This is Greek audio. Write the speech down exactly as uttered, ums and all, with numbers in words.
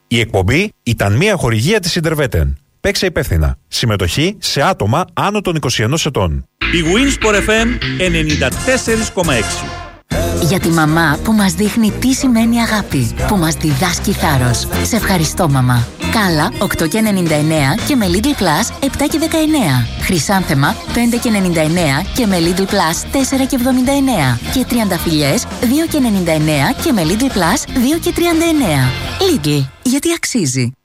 Η εκπομπή ήταν μια χορηγία της Interveten. Παίξε υπεύθυνα. Συμμετοχή σε άτομα άνω των είκοσι ένα ετών. Η Winsport εφ εμ ενενήντα τέσσερα κόμμα έξι. Για τη μαμά που μας δείχνει τι σημαίνει αγάπη, που μας διδάσκει θάρρος. Σε ευχαριστώ, μαμά. Κάλα οκτώ και ενενήντα εννέα και με Lidl Plus επτά και δεκαεννέα. Χρυσάνθεμα πέντε και ενενήντα εννέα και με Lidl Plus τέσσερα και εβδομήντα εννέα. Και τριανταφυλλιές δύο και ενενήντα εννέα και με Lidl Plus δύο και τριάντα εννέα. Lidl, γιατί αξίζει.